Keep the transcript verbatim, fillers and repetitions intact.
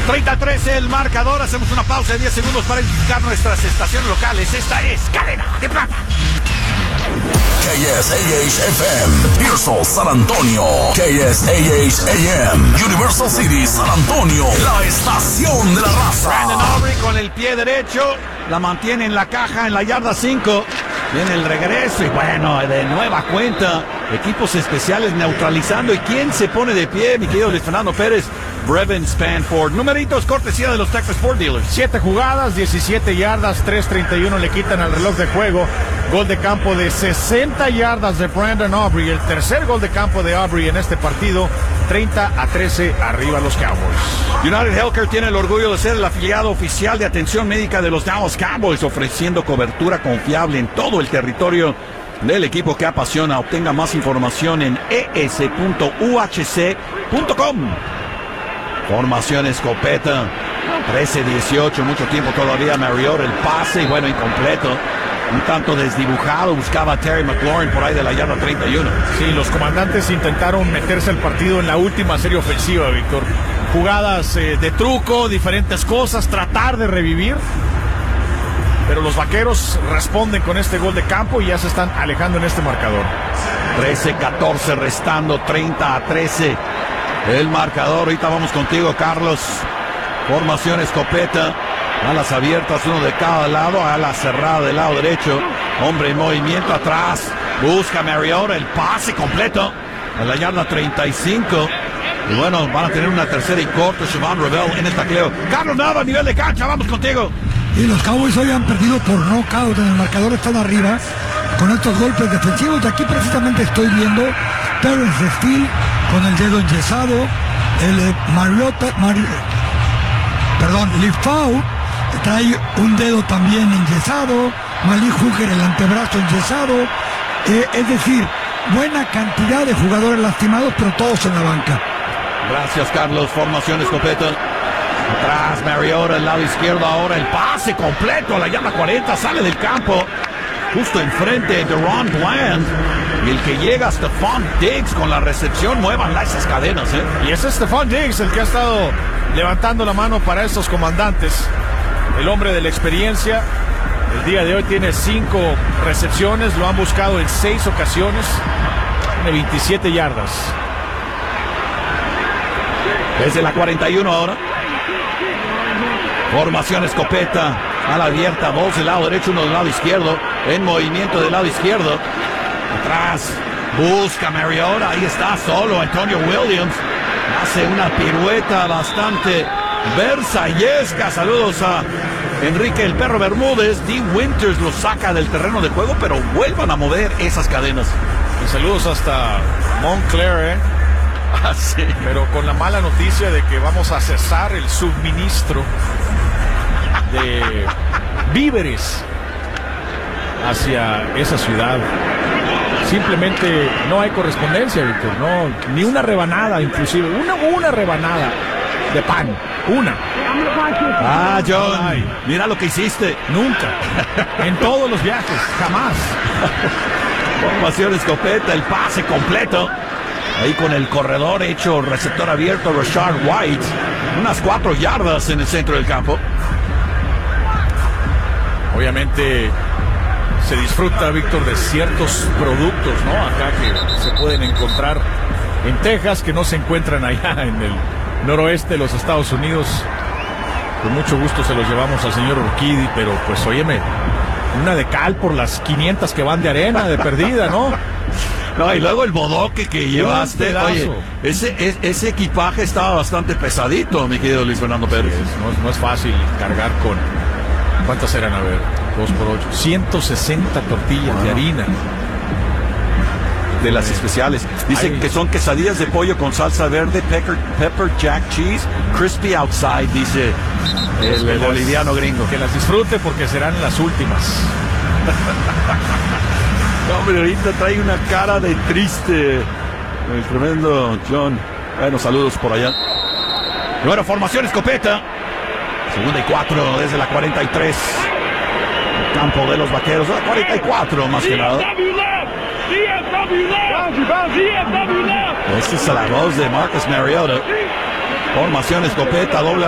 treinta a trece el marcador. Hacemos una pausa de diez segundos para identificar nuestras estaciones locales. Esta es Cadena de Plata. K S A H F M, Pearsall, San Antonio. K S A H A M, Universal City, San Antonio. La estación de la raza. Brandon Aubrey con el pie derecho. La mantiene en la caja en la yarda cinco. Viene el regreso y bueno, de nueva cuenta, equipos especiales neutralizando. ¿Y quién se pone de pie, mi querido Luis Fernando Pérez? Brevin Spanford. Numeritos, cortesía de los Texas Ford Dealers. Siete jugadas, diecisiete yardas, tres treinta y uno le quitan al reloj de juego. Gol de campo de sesenta yardas de Brandon Aubrey. El tercer gol de campo de Aubrey en este partido. treinta a trece arriba los Cowboys. United Healthcare tiene el orgullo de ser el afiliado oficial de atención médica de los Dallas Cowboys, ofreciendo cobertura confiable en todo el territorio del equipo que apasiona. Obtenga más información en e s punto u h c punto com. Formación escopeta, trece dieciocho, mucho tiempo todavía. Mariota, el pase y bueno, incompleto. Un tanto desdibujado, buscaba a Terry McLaurin por ahí de la yarda treinta y uno. Sí, los comandantes intentaron meterse al partido en la última serie ofensiva, Víctor. Jugadas eh, de truco, diferentes cosas, tratar de revivir. Pero los vaqueros responden con este gol de campo y ya se están alejando en este marcador. trece catorce restando, treinta a trece. El marcador, ahorita vamos contigo, Carlos. Formación escopeta. Alas abiertas, uno de cada lado, ala cerrada del lado derecho. Hombre en movimiento atrás. Busca Mariota, el pase completo a la yarda treinta y cinco. Y bueno, van a tener una tercera y corto. Siobhan Revel en el tacleo. Carlos Nava, nivel de cancha, vamos contigo. Y los Cowboys hoy han perdido por knockout. En el marcador están arriba con estos golpes defensivos. Y aquí precisamente estoy viendo Terrence Steele con el dedo enyesado. El eh, Mariota, Mari, perdón, Lifau trae un dedo también enyesado. Malik Hooker el antebrazo enyesado. Eh, es decir, buena cantidad de jugadores lastimados, pero todos en la banca. Gracias, Carlos. Formación escopeta. Atrás Mariota, el lado izquierdo ahora. El pase completo a la yarda cuarenta. Sale del campo. Justo enfrente de Ron Bland. Y el que llega, Stephon Diggs con la recepción. Muevan esas cadenas, ¿eh? Y ese es Stephon Diggs el que ha estado levantando la mano para estos comandantes. El hombre de la experiencia. El día de hoy tiene cinco recepciones. Lo han buscado en seis ocasiones. Tiene veintisiete yardas. Desde la cuarenta y uno ahora. Formación escopeta. Ala abierta. Dos del lado derecho, uno del lado izquierdo. En movimiento del lado izquierdo. Atrás. Busca Mariota. Ahí está solo Antonio Williams. Hace una pirueta bastante versallesca. Saludos a Enrique el Perro Bermúdez. Dean Winters lo saca del terreno de juego, pero vuelvan a mover esas cadenas. Y saludos hasta Montclair, ¿eh? Ah, sí. Pero con la mala noticia de que vamos a cesar el suministro de víveres hacia esa ciudad. Simplemente no hay correspondencia, Víctor. No, ni una rebanada, inclusive. Una, una rebanada de pan. Una. Ah, John. Ay. Mira lo que hiciste. Nunca. En todos los viajes. Jamás. Formación escopeta. El pase completo. Ahí con el corredor hecho receptor abierto, Rashard White. Unas cuatro yardas en el centro del campo. Obviamente se disfruta, Víctor, de ciertos productos, ¿no? Acá que se pueden encontrar en Texas, que no se encuentran allá en el noroeste de los Estados Unidos. Con mucho gusto se los llevamos al señor Urquidi, pero pues óyeme, una de cal por las quinientas que van de arena, de perdida, ¿no? No, y luego el bodoque que llevaste. Oye, ese, ese, ese equipaje estaba bastante pesadito, mi querido Luis Fernando Pérez. Sí, es, no, es, no es fácil cargar con... ¿Cuántas eran? A ver, dos por ocho. ciento sesenta tortillas wow. de harina. De las especiales. Dicen Ay. que son quesadillas de pollo con salsa verde, pepper, pepper jack cheese, crispy outside, dice el, el boliviano gringo. Que las disfrute porque serán las últimas. No, hombre, ahorita trae una cara de triste el tremendo John. Bueno, saludos por allá. Y bueno, formación escopeta. Segunda y cuatro desde la cuarenta y tres. El campo de los vaqueros. La cuarenta y cuatro más que nada. Esta es la voz de Marcus Mariota. Formación escopeta, doble